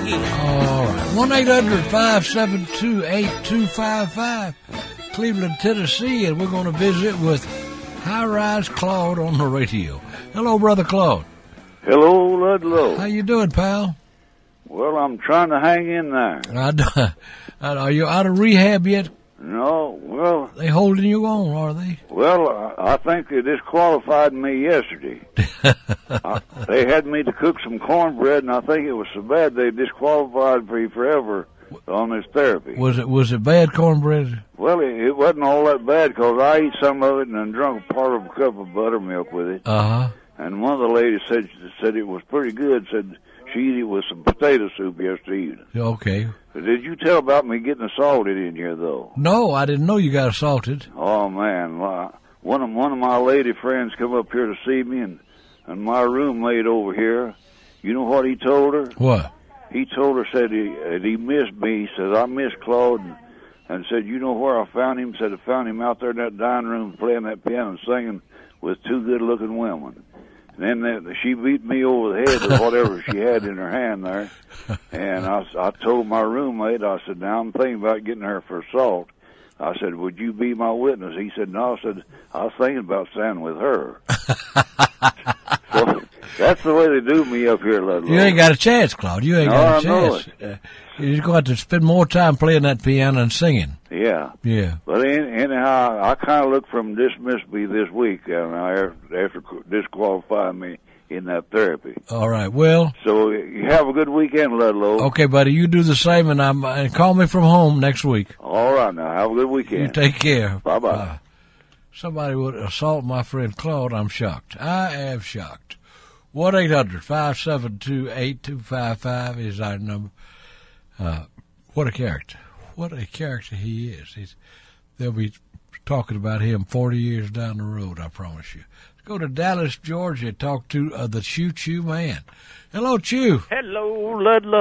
All right. 1-800-572-8255, Cleveland, Tennessee, and we're going to visit with High Rise Claude on the radio. Hello, Brother Claude. Hello, Ludlow. How you doing, pal? Well, I'm trying to hang in there. Are you out of rehab yet? No, well... They holding you on, are they? Well, I think they disqualified me yesterday. They had me to cook some cornbread, and I think it was so bad they disqualified me forever on this therapy. Was it bad cornbread? Well, it wasn't all that bad, because I ate some of it and then drunk part of a cup of buttermilk with it. Uh-huh. And one of the ladies said it was pretty good, said she ate it with some potato soup yesterday evening. Okay. Did you tell about me getting assaulted in here, though? No, I didn't know you got assaulted. Oh, man. One of my lady friends come up here to see me, and my roommate over here, you know what he told her? What? He told her, said he missed me. He said, I miss Claude, and said, you know where I found him? Said, I found him out there in that dining room playing that piano and singing with two good-looking women. And then she beat me over the head with whatever she had in her hand there. And I told my roommate, I said, now I'm thinking about getting her for assault. I said, would you be my witness? He said, no. I said, I was thinking about standing with her. So that's the way they do me up here, Ludlow. You ain't got a chance, Claude. You ain't got a chance. You're going to have to spend more time playing that piano and singing. Yeah. Yeah. But anyhow, I kind of look from dismissed me this week after disqualifying me in that therapy. All right. Well. So you have a good weekend, Ludlow. Okay, buddy. You do the same, and call me from home next week. All right. Now, have a good weekend. You take care. Bye-bye. Somebody would assault my friend Claude. I'm shocked. I am shocked. 1-800-572-8255 is our number. What a character. What a character he is. They'll be talking about him 40 years down the road, I promise you. Let's go to Dallas, Georgia, talk to the Choo Choo Man. Hello, Chew. Hello, Ludlow.